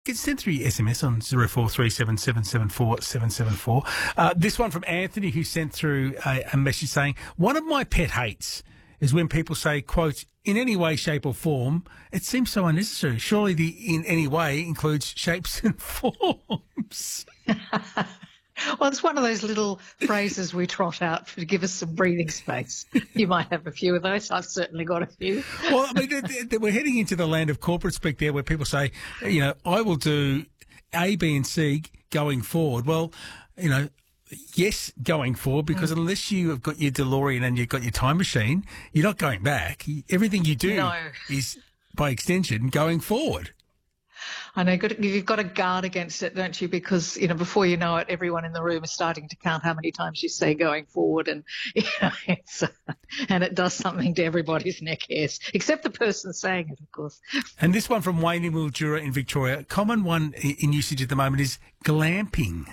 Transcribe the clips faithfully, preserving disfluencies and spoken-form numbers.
Get sent through your S M S on zero four three seven seven seven four seven seven four. Uh, this one from Anthony, who sent through a, a message saying, one of my pet hates is when people say, quote, in any way, shape or form. It seems so unnecessary. Surely the in any way includes shapes and forms. Well, it's one of those little phrases we trot out to give us some breathing space. You might have a few of those. I've certainly got a few. Well, I mean, th- th- we're heading into the land of corporate speak there, where people say, you know, I will do A, B and C going forward. Well, you know, yes, going forward, because mm. unless you have got your DeLorean and you've got your time machine, you're not going back. Everything you do no. is, by extension, going forward. I know you've got to guard against it, don't you? Because, you know, before you know it, everyone in the room is starting to count how many times you say going forward, and you know, it's, uh, and it does something to everybody's neck hairs, except the person saying it, of course. And this one from Wayne in Mildura in Victoria, a common one in usage at the moment is glamping.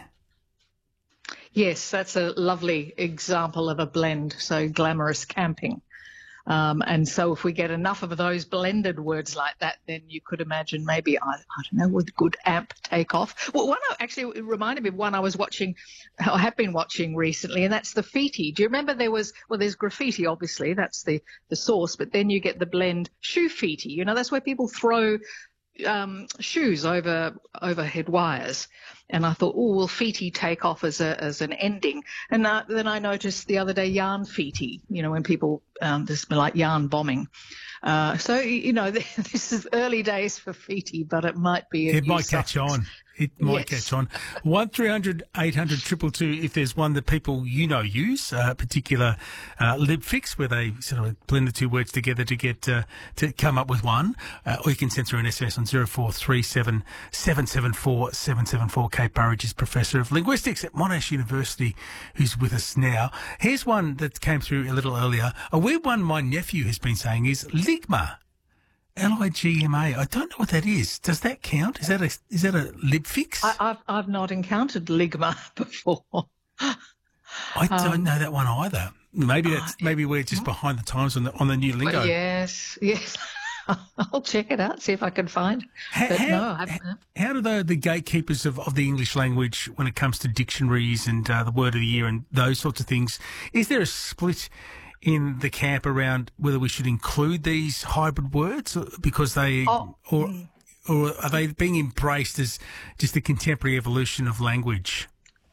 Yes, that's a lovely example of a blend, so glamorous camping. Um, and so if we get enough of those blended words like that, then you could imagine maybe, I, I don't know, would good amp take off? Well, one actually, it reminded me of one I was watching, I have been watching recently, and that's the Feety. Do you remember there was, well, there's graffiti, obviously, that's the, the source, but then you get the blend shoe feety. You know, that's where people throw um, shoes over overhead wires. And I thought, oh, will feety take off as a as an ending? And uh, then I noticed the other day yarn feety, you know, when people, um, this is like yarn bombing. Uh, so, you know, this is early days for feety, but it might be a It might suffix. catch on. It might Yes. catch on. one three hundred eight hundred two two two, if there's one that people you know use, a uh, particular uh, lib fix where they sort of blend the two words together to get uh, to come up with one. Uh, or you can send through an S M S on zero four three seven seven seven four seven seven four. Kate Burridge is Professor of Linguistics at Monash University, who's with us now. Here's one that came through a little earlier. A weird one my nephew has been saying is ligma. L I G M A. I don't know what that is. Does that count? Is that a is that a lib fix? I, I've I've not encountered ligma before. I don't um, know that one either. Maybe that's maybe we're just behind the times on the on the new lingo. Yes, yes. I'll check it out, see if I can find. How, but how, no, I haven't. How do the, the gatekeepers of, of the English language, when it comes to dictionaries and uh, the word of the year and those sorts of things, is there a split in the camp around whether we should include these hybrid words because they, oh. or or are they being embraced as just the contemporary evolution of language?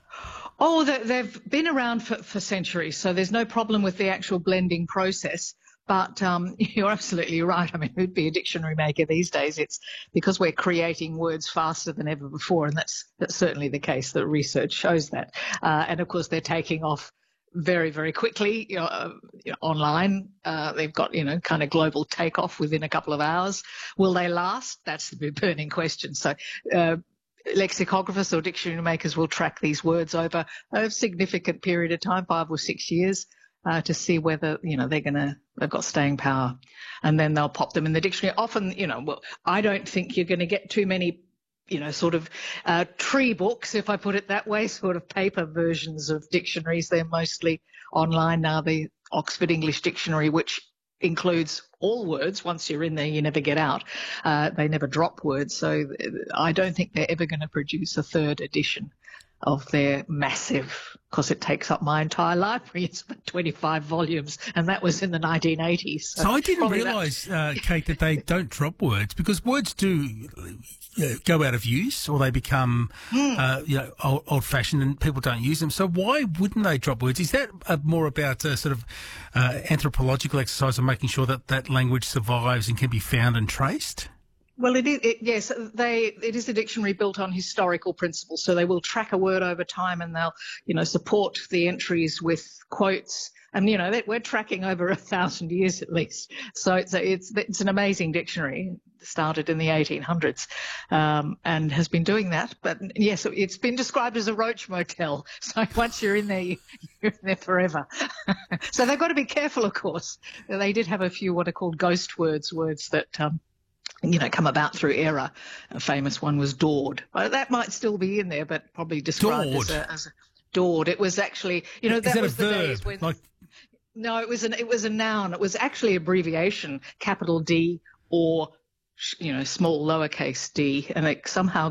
Oh, they've been around for, for centuries, so there's no problem with the actual blending process. But um, you're absolutely right. I mean, who'd be a dictionary maker these days? It's because we're creating words faster than ever before, and that's that's certainly the case. The research shows that. Uh, and, of course, they're taking off very, very quickly, you know, uh, you know, online. Uh, they've got, you know, kind of global takeoff within a couple of hours. Will they last? That's the burning question. So uh, lexicographers or dictionary makers will track these words over a significant period of time, five or six years, uh, to see whether, you know, they're going to, they've got staying power. And then they'll pop them in the dictionary. Often, you know, well, I don't think you're going to get too many you know, sort of uh, tree books, if I put it that way, sort of paper versions of dictionaries. They're mostly online now. The Oxford English Dictionary, which includes all words. Once you're in there, you never get out. Uh, they never drop words. So I don't think they're ever going to produce a third edition of their massive, because it takes up my entire library. It's about twenty-five volumes, and that was in the nineteen eighties. So, so I didn't realise, uh, Kate, that they don't drop words, because words do you know, go out of use, or they become mm. uh, you know, old, old-fashioned and people don't use them. So why wouldn't they drop words? Is that uh, more about a sort of uh, anthropological exercise of making sure that that language survives and can be found and traced? Well, it is, it, yes, they, it is a dictionary built on historical principles. So they will track a word over time and they'll, you know, support the entries with quotes. And, you know, that we're tracking over a thousand years at least. So it's, a, it's, it's an amazing dictionary, started in the eighteen hundreds, um, and has been doing that. But yes, it's been described as a roach motel. So once you're in there, you, you're in there forever. So they've got to be careful, of course. They did have a few what are called ghost words, words that, um, you know, come about through error. A famous one was dawed. Well, that might still be in there, but probably described as a, as a dawed. It was actually, you know, that, that was a the verb? days when. Like... No, it was an it was a noun. It was actually abbreviation, capital D or, you know, small lowercase d, and it somehow